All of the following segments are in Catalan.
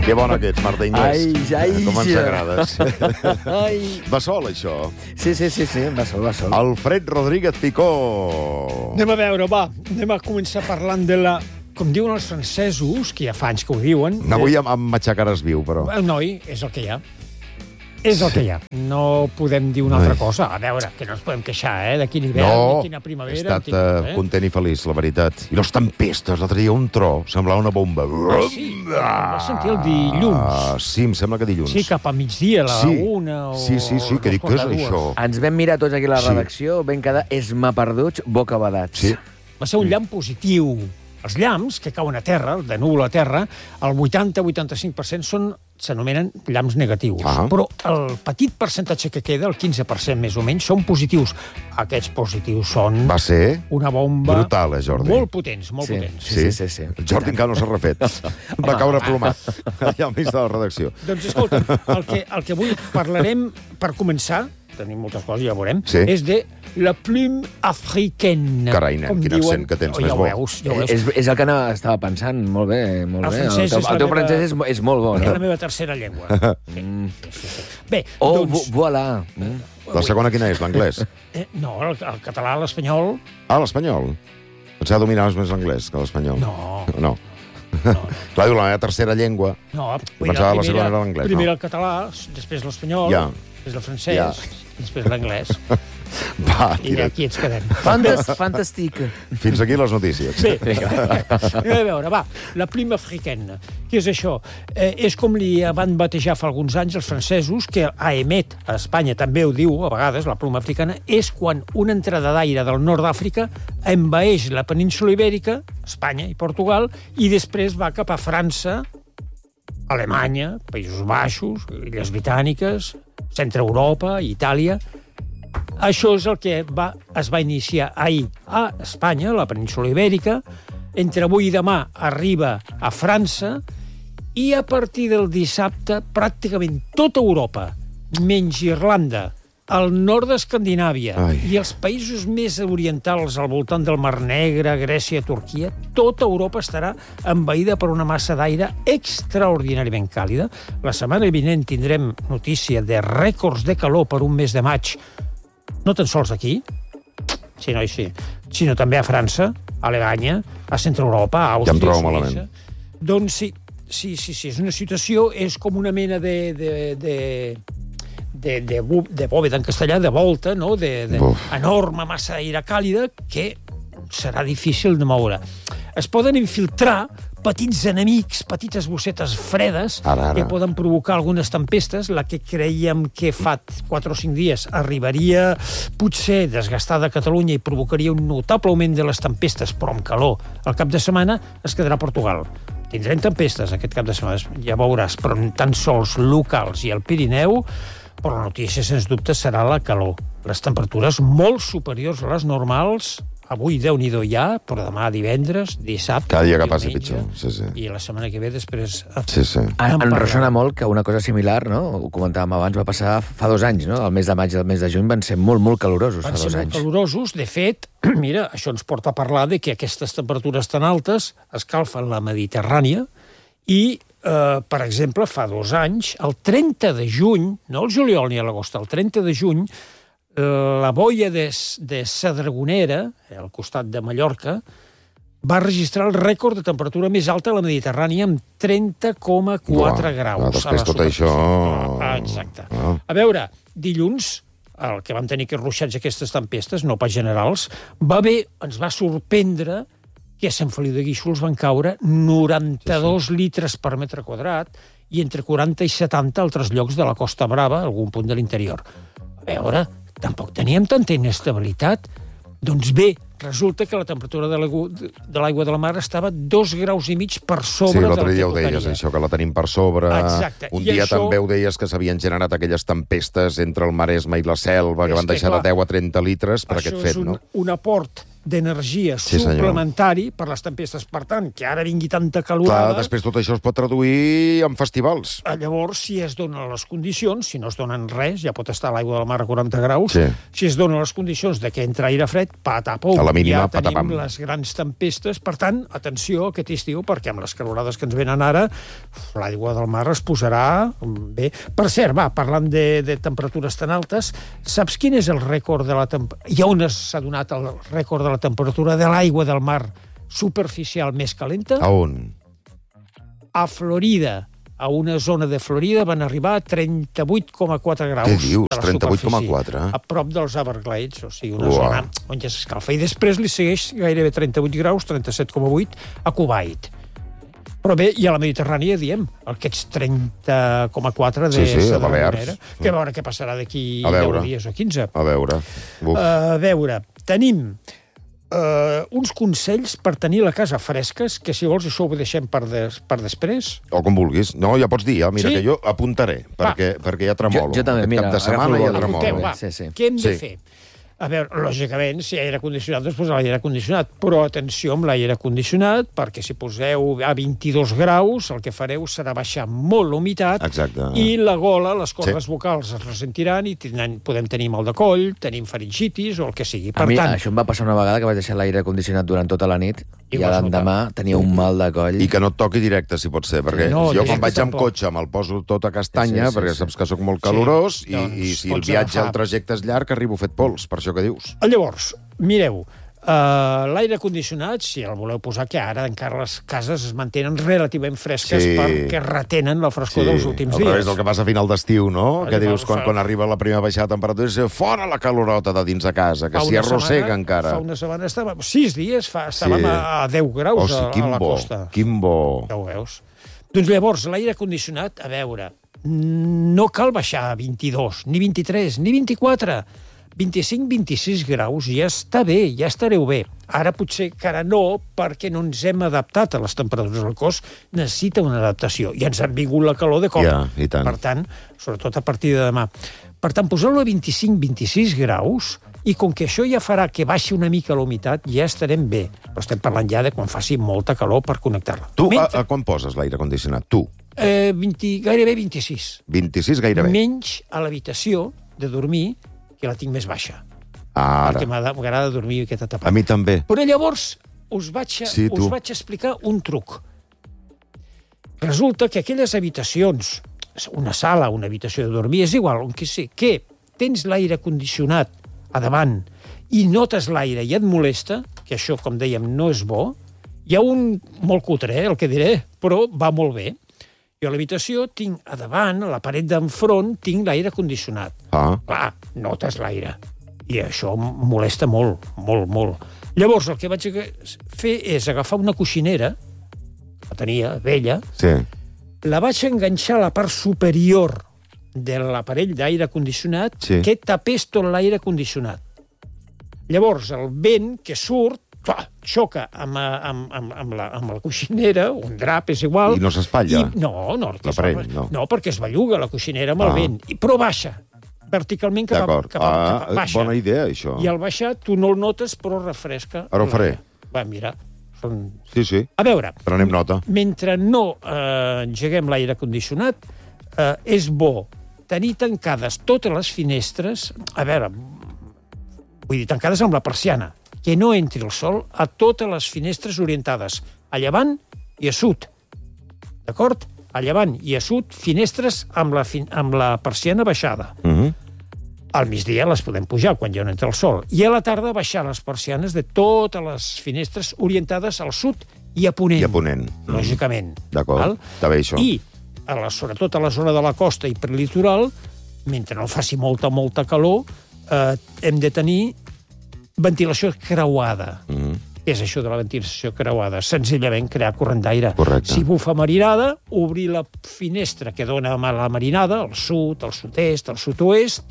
Que bona que ets, Marta Inglés. Ai, com ens agrades. Ai. Va sol, això. Sí, va sol. Alfred Rodríguez Picó. Anem a veure, va, anem a començar parlant de la... Com diuen els francesos, que ja fa anys que ho diuen... Avui em matxacaràs viu, però... Noi, és el que hi ha. És el que hi ha. No podem dir una altra cosa. A veure, que no ens podem queixar, de quin hivern, de quina primavera... he estat content i feliç, la veritat. I les tempestes, l'altre dia un tro, semblava una bomba. Sí, vas sentir el dilluns. Sí, em sembla que dilluns. Sí, cap a migdia, a la una o... Sí, que dic, què és això? Ens vam mirar tots aquí a la redacció, vam quedar esmaperduts, bocabadats. Sí. Va ser un llamp positiu. Els llamps que cauen a terra, de núvol a terra, el 80-85% s'anomenen llamps negatius. Però el petit percentatge que queda, el 15% més o menys, són positius. Aquests positius són... Va ser una bomba... brutal, Jordi. Molt potents, molt potents. Sí. El Jordi encara no s'ha refet. Va caure plomat allà al mig de la redacció. Doncs escolta, el que avui parlarem, per començar, tenim moltes coses, ja ho veurem, és de la plume africaine. Carai, nen, quin accent que tens més bo. És el que estava pensant, molt bé. El teu francès és molt bo, no? És la meva tercera llengua. Bé, doncs... Voilà. La segona quina és, l'anglès? No, el català, l'espanyol... L'espanyol? Pensava dominaves més l'anglès que l'espanyol. No. Clar, diu, la meva tercera llengua. No, pensava la segona era l'anglès. Primer el català, després l'espanyol, després el francès, després l'anglès. Va, i aquí ens quedem. Fantàstic. Fins aquí les notícies. Bé, anem a veure, va, la plume africaine. Què és això? És com li van batejar fa alguns anys els francesos, que AEMET, a Espanya també ho diu, a vegades, la pluma africana, és quan una entrada d'aire del nord d'Àfrica envaeix la península Ibèrica, Espanya i Portugal, i després va cap a França, Alemanya, Països Baixos, Illes Britàniques, Centre Europa, Itàlia. Això és el que es va iniciar ahir a Espanya, a la península Ibèrica. Entre avui i demà arriba a França i a partir del dissabte pràcticament tota Europa, menys Irlanda, el nord d'Escandinàvia i els països més orientals al voltant del Mar Negre, Grècia, Turquia, tota Europa estarà envaïda per una massa d'aire extraordinàriament càlida. La setmana vinent tindrem notícia de rècords de calor per un mes de maig, no tan sols aquí, sinó també a França, a Alemanya, a Centre Europa, a Àustria, ja em trobo malament. Doncs sí, és una situació, és com una mena de bòveda en castellà, de volta, no? Enorme massa d'aire càlida que serà difícil de moure. Es poden infiltrar petits enemics, petites bossetes fredes, que poden provocar algunes tempestes. La que creiem que fa 4 o 5 dies arribaria potser desgastada a Catalunya i provocaria un notable augment de les tempestes, però amb calor. Al cap de setmana es quedarà a Portugal. Tindrem tempestes aquest cap de setmana, ja veuràs, però tan sols locals i al Pirineu, però la notícia, sens dubte, serà la calor. Les temperatures molt superiors a les normals. Avui, Déu-n'hi-do ja, però demà divendres, dissabte... Cada dia que passi pitjor, sí. I la setmana que ve després... Sí. Em ressona molt que una cosa similar, no? Ho comentàvem abans, va passar fa 2 anys, no? El mes de maig i el mes de juny van ser molt calorosos fa 2 anys. Van ser molt calorosos. De fet, mira, això ens porta a parlar de que aquestes temperatures tan altes escalfen la Mediterrània i, per exemple, fa 2 anys, el 30 de juny, no el juliol ni a l'agost, el 30 de juny, la boia de Sadragonera, al costat de Mallorca, va registrar el rècord de temperatura més alta a la Mediterrània amb 30,4 graus. Després tot això... Exacte. A veure, dilluns, el que vam tenir que ruixats aquestes tempestes, no pas generals, ens va sorprendre que a Sant Feliu de Guíxols van caure 92 litres per metre quadrat i entre 40 i 70 altres llocs de la Costa Brava, algun punt de l'interior. A veure, tampoc teníem tanta inestabilitat. Doncs bé, resulta que la temperatura de l'aigua de la mar estava 2,5 graus per sobre del que l'altre dia ho deies, això, que la tenim per sobre. Exacte. Un dia també ho deies que s'havien generat aquelles tempestes entre el Maresme i la Selva, que van deixar de 10 a 30 litres per aquest fet, no? Això és un aport d'energia Sí, senyor. suplementari per les tempestes. Per tant, que ara vingui tanta calorada... Clar, després tot això es pot traduir en festivals. Llavors, si es donen les condicions, si no es donen res, ja pot estar l'aigua del mar a 40 graus, Sí. si es donen les condicions de que entra aire fred, patapum, A la mínima, ja tenim patapam. les grans tempestes. Per tant, atenció aquest estiu, perquè amb les calorades que ens venen ara, l'aigua del mar es posarà bé. Per cert, parlant de temperatures tan altes, saps quin és el rècord de la temperatura? I on s'ha donat el rècord de la temperatura de l'aigua del mar superficial més calenta? A on? A Florida. A una zona de Florida van arribar a 38,4 graus. Què dius? de la 38,4? superfície, a prop dels Everglades, o sigui, una Uah. zona on ja s'escalfa. I després li segueix gairebé 38 graus, 37,8, a Kuwait. Però bé, i a la Mediterrània, diem, aquests 30,4 de Sí, a Cedra Balears. Minera, que a veure què passarà d'aquí A veure. 10 dies o 15. A veure. Uf. A veure, tenim uns consells per tenir la casa fresques, que si vols això ho deixem per després. O com vulguis. No, ja pots dir, mira, Sí? que jo apuntaré, perquè ja tremolo. Jo també, Aquest mira, cap de setmana agafo ja el boli. tremolo. Apunteu, va. Sí. Què hem de Sí. fer? A veure, lògicament, si hi ha aire condicionat, doncs posar l'aire condicionat. Però atenció amb l'aire condicionat, perquè si poseu a 22 graus, el que fareu serà baixar molt l'humitat Exacte. i la gola, les cordes vocals es ressentiran i podem tenir mal de coll, tenim faringitis o el que sigui. A Per mi tant, això em va passar una vegada que vaig deixar l'aire condicionat durant tota la nit I i ho a vas l'endemà tenia un mal de coll. I que no et toqui directe, si pot ser, perquè No, jo quan directe vaig amb tampoc. cotxe me'l poso tot a castanya, Sí, perquè sí. saps que sóc molt calorós, Sí, i doncs si el pots viatge, agafar. el trajecte és llarg, arribo fet pols, per això que dius. Llavors, mireu, l'aire condicionat, si el voleu posar, que ara encara les cases es mantenen relativament fresques Sí. perquè retenen la frescor dels últims al dies. revés del que passa a final d'estiu, no? Que Fa- dius, fa- quan arriba la primera baixada de temperatura, dius, fora la calorota de dins de casa, que Fa s'hi una arrossega setmana- encara. Fa una setmana estàvem... 6 dies estàvem Sí. a 10 graus O sigui, a quin la bo, costa. quin bo. Ja ho veus. Doncs llavors, l'aire condicionat, a veure, no cal baixar a 22, ni 23, ni 24. 25-26 graus ja està bé, ja estareu bé. Ara potser que ara no, perquè no ens hem adaptat a les temperatures. El cos necessita una adaptació. I ens ha vingut la calor de cop. Ja, i tant. Per tant, sobretot a partir de demà. Per tant, poseu-lo a 25-26 graus i com que això ja farà que baixi una mica l'humitat, ja estarem bé. Però estem parlant ja de quan faci molta calor per connectar-la. Tu, a quan poses l'aire condicionat? Tu? Gairebé 26. 26 gairebé. Menys a l'habitació de dormir, que la tinc més baixa. Ara. Perquè m'agrada dormir aquesta etapa. A mi també. Però llavors us vaig tu. explicar un truc. Resulta que aquelles habitacions, una sala, una habitació de dormir, és igual, on que sé, que tens l'aire condicionat a davant i notes l'aire i et molesta, que això, com dèiem, no és bo, hi ha un molt cutre, el que diré, però va molt bé. Jo a l'habitació tinc a davant, a la paret d'enfront, tinc l'aire condicionat. Ah. Clar, notes l'aire. I això em molesta molt, molt, molt. Llavors, el que vaig fer és agafar una coixinera, que tenia, vella, Sí. la vaig enganxar a la part superior de l'aparell d'aire condicionat, Sí. que tapés tot l'aire condicionat. Llavors, el vent que surt, xoca amb la coixinera, un drap, és igual. I no s'espatlla? No, L'aparell, no. No, perquè es belluga la coixinera amb el vent. Però baixa, verticalment cap D'acord. a baixa. Bona idea, això. I al baixar tu no el notes, però refresca. Ara ho faré. l'aire. Va, mira. Sí, sí. A veure, Prenem nota. mentre no engeguem l'aire condicionat, és bo tenir tancades totes les finestres, a veure, vull dir, tancades amb la persiana, que no entri el sol a totes les finestres orientades a llevant i a sud. D'acord? A llevant i a sud, finestres amb la persiana baixada. Al migdia les podem pujar, quan ja no entra el sol. I a la tarda baixar les persianes de totes les finestres orientades al sud i a ponent. I a ponent. Lògicament. D'acord. Val? Està bé, això. I, sobretot a la zona de la costa i prelitoral, mentre no faci molta calor, hem de tenir ventilació creuada. Què és això de la ventilació creuada? Senzillament crear corrent d'aire. Correcte. Si bufa marinada, obrir la finestra que dona a la marinada, al sud, al sud-est, al sud-oest,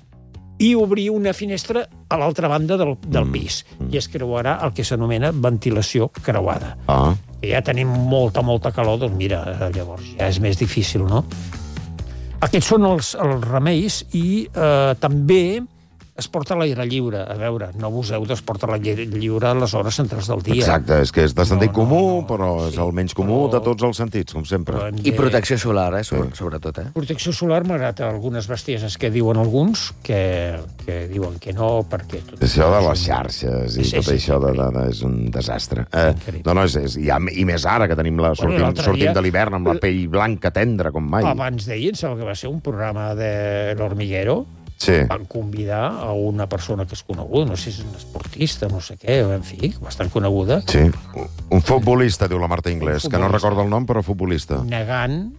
i obrir una finestra a l'altra banda del pis. I es creuarà el que s'anomena ventilació creuada. Ah. Que ja tenim molta calor, doncs mira, llavors ja és més difícil, no? Aquests són els remeis i també esport a l'aire lliure. A veure, no abuseu d'esport a l'aire lliure a les hores centrals del dia. Exacte, és que és de sentit comú, però és el menys comú de tots els sentits, com sempre. I protecció solar, sobretot, Protecció solar, malgrat algunes bestieses que diuen alguns, que diuen que no, perquè... Això de les xarxes i tot això és un desastre. No, i més ara, que tenim sortim de l'hivern amb la pell blanca tendra, com mai. Abans d'ahir, em sembla que va ser un programa de l'Hormiguero. Sí. Van convidar a una persona que és coneguda, no sé si és un esportista, no sé què, en fi, bastant coneguda. Sí, un futbolista, diu la Marta Inglés, que no recorda el nom, però futbolista. Negant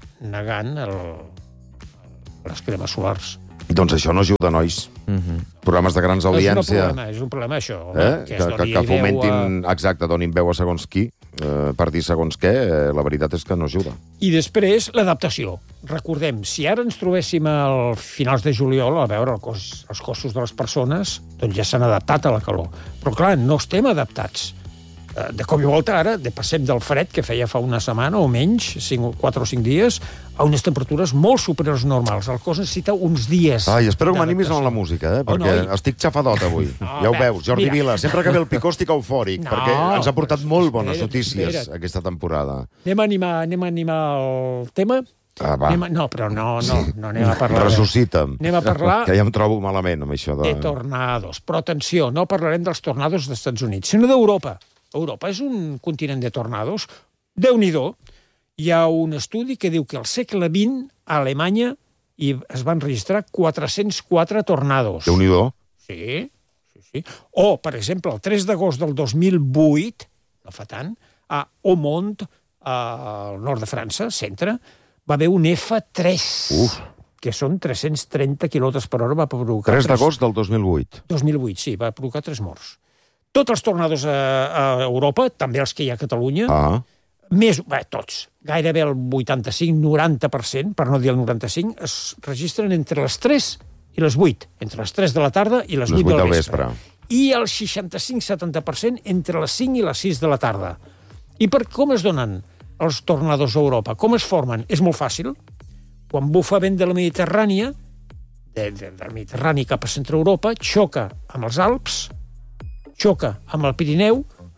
les cremes solars. Doncs això no ajuda, nois. Programes de grans audiència... És un problema, això. Que fomentin, exacte, donin veu a segons qui, per dir segons què, la veritat és que no ajuda. I després, l'adaptació. Recordem, si ara ens trobéssim al finals de juliol, a veure els cossos de les persones, doncs ja s'han adaptat a la calor. Però, clar, no estem adaptats. De cop i volta, ara, passem del fred que feia fa una setmana o menys, 4 o 5 dies, a unes temperatures molt superiors normals. El cos necessita uns dies... Ai, espero que m'animis amb la música, perquè estic xafadot avui. Ja ho veus, Jordi Vila, sempre que ve el Picó estic eufòric, perquè ens ha portat molt bones notícies aquesta temporada. Anem a animar el tema? No, però no anem a parlar... Ressuscita'm. Anem a parlar... Que ja em trobo malament amb això de... De tornados. Però atenció, no parlarem dels tornados dels Estats Units, sinó d'Europa. Europa és un continent de tornados. Déu-n'hi-do. Hi ha un estudi que diu que al segle XX a Alemanya es van registrar 404 tornados. Déu-n'hi-do. Sí. O, per exemple, el 3 d'agost del 2008, no fa tant, a Aumont, al nord de França, centre, va haver un F3, que són 330 km per hora, va provocar... 3 d'agost del 2008. 2008, sí, va provocar 3 morts. Tots els tornados a Europa, també els que hi ha a Catalunya, tots, gairebé el 85-90%, per no dir el 95%, es registren entre les 3 i les 8, entre les 3 de la tarda i les 8 del vespre. I el 65-70% entre les 5 i les 6 de la tarda. I com es donen els tornados a Europa? Com es formen? És molt fàcil. Quan bufa vent de la Mediterrània, del Mediterrani cap a centre Europa, xoca amb els Alps, xoca amb el Pirineu,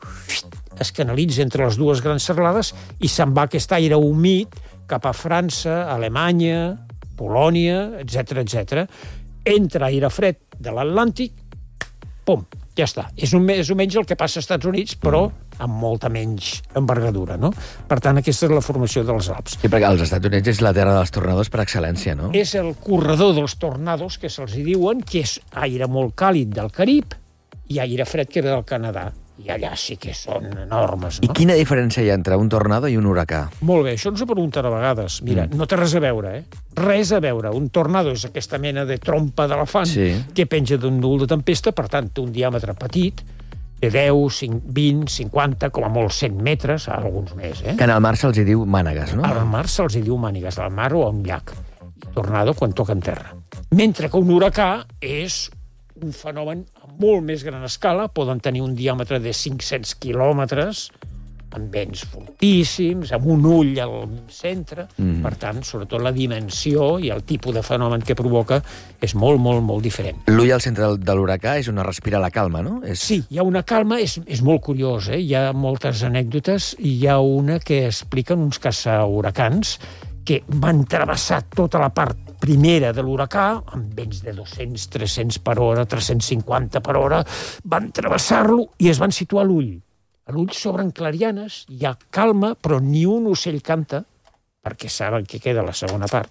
es canalitza entre les dues grans serralades i se'n va aquest aire humit cap a França, Alemanya, Polònia, etc. Entra aire fred de l'Atlàntic, pum, ja està. És un menys el que passa als Estats Units, però amb molta menys envergadura, no? Per tant, aquesta és la formació dels Alps. Sí, perquè els Estats Units és la terra dels tornados per excel·lència, no? És el corredor dels tornados, que se'ls diuen, que és aire molt càlid del Carib, i aire fred que ve del Canadà. I allà sí que són enormes, no? I quina diferència hi ha entre un tornado i un huracà? Molt bé, això ens ho pregunten a vegades. Mira, no té res a veure, Res a veure. Un tornado és aquesta mena de trompa d'elefant que penja d'un núvol de tempesta, per tant, té un diàmetre petit, de 10, 20, 50, com a molt 100 metres, alguns més, Que en el mar se'ls hi diu mànegues, no? Al mar se'ls hi diu mànegues, al mar o a un llac. Tornado quan toca en terra. Mentre que un huracà és un fenomen a molt més gran escala, poden tenir un diàmetre de 500 quilòmetres, amb vents fortíssims, amb un ull al centre. Per tant, sobretot la dimensió i el tipus de fenomen que provoca és molt, molt, molt diferent. L'ull al centre de l'huracà és on es respira la calma, no? Sí, hi ha una calma, és molt curiós, Hi ha moltes anècdotes, i hi ha una que expliquen uns caçahuracans que van travessar tota la part primera de l'huracà, amb vents de 200, 300 per hora, 350 per hora, van travessar-lo i es van situar a l'ull. A l'ull s'obren clarianes, hi ha calma, però ni un ocell canta, perquè saben que queda la segona part,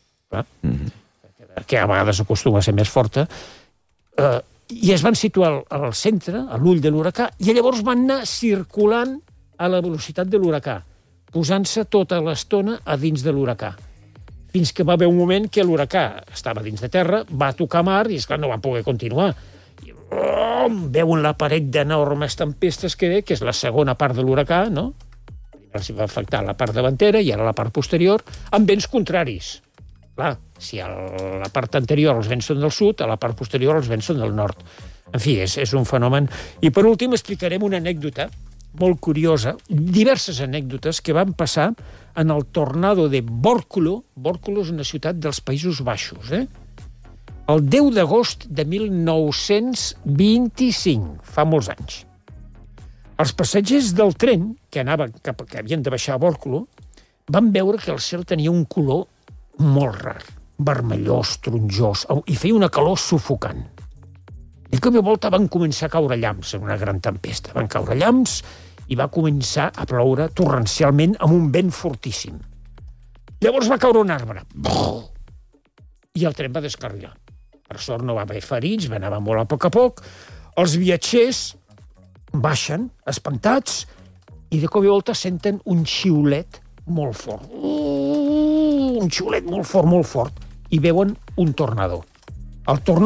que a vegades acostuma a ser més forta, i es van situar al centre, a l'ull de l'huracà, i llavors van anar circulant a la velocitat de l'huracà, posant-se tota l'estona a dins de l'huracà. Fins que va haver un moment que l'huracà estava dins de terra, va tocar mar i, esclar, no van poder continuar. Veuen la paret d'enormes tempestes que ve, que és la segona part de l'huracà, no? Els va afectar la part davantera i ara la part posterior, amb vents contraris. Clar, si a la part anterior els vents són del sud, a la part posterior els vents són del nord. En fi, és un fenomen. I per últim explicarem una anècdota molt curiosa, diverses anècdotes que van passar en el tornado de Borculo. Borculo és una ciutat dels Països Baixos, el 10 d'agost de 1925, fa molts anys. Els passatgers del tren, que havien de baixar a Bòrcolo, van veure que el cel tenia un color molt rar, vermellós, taronjós, i feia una calor sufocant. I cop de volta van començar a caure llamps en una gran tempesta. Van caure llamps i va començar a ploure torrencialment amb un vent fortíssim. Llavors va caure un arbre. I el tren va descarrilar. Per sort no va haver ferits, va anar molt a poc. Els viatgers baixen, espantats, i de cop i volta senten un xiulet molt fort. Un xiulet molt fort, i veuen un tornado. El tornado